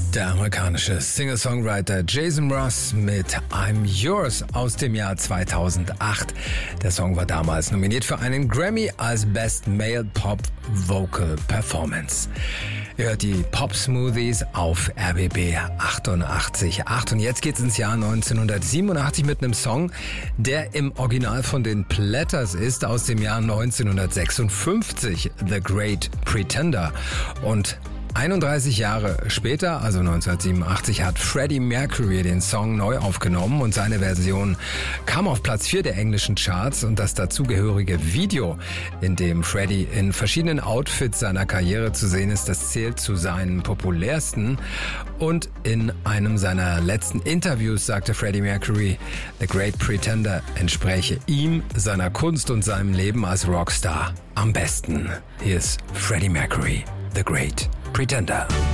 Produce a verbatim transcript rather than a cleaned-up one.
Der amerikanische Singer-Songwriter Jason Ross mit I'm Yours aus dem Jahr zweitausendacht. Der Song war damals nominiert für einen Grammy als Best Male Pop Vocal Performance. Ihr hört die Pop Smoothies auf R B B achtundachtzig Komma acht. Und jetzt geht's ins Jahr neunzehnhundertsiebenundachtzig mit einem Song, der im Original von den Platters ist, aus dem Jahr neunzehnhundertsechsundfünfzig, The Great Pretender. Und einunddreißig Jahre später, also neunzehnhundertsiebenundachtzig, hat Freddie Mercury den Song neu aufgenommen und seine Version kam auf Platz vier der englischen Charts und das dazugehörige Video, in dem Freddie in verschiedenen Outfits seiner Karriere zu sehen ist, das zählt zu seinen populärsten. Und in einem seiner letzten Interviews sagte Freddie Mercury, The Great Pretender entspräche ihm, seiner Kunst und seinem Leben als Rockstar am besten. Hier ist Freddie Mercury, The Great Pretender.